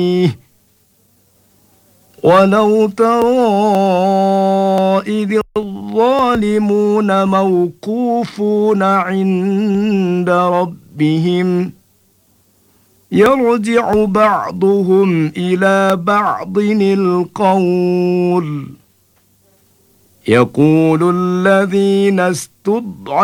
ولو ترى إذ الظالمون موقوفون عند ربهم يرجع بعضهم إلى بعض القول يقول الذين استضعفوا